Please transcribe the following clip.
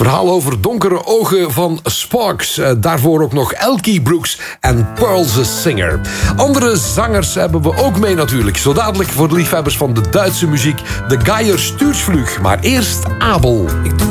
verhaal over donkere ogen van Sparks. Daarvoor ook nog Elkie Brooks en Pearl the Singer. Andere zangers hebben we ook mee natuurlijk. Zo dadelijk voor de liefhebbers van de Duitse muziek, de Geier Stuursvlug. Maar eerst Abel.